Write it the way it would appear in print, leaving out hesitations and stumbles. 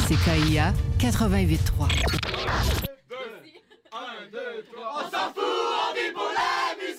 CKIA 88.3. On s'en fout, on vit pour la musique.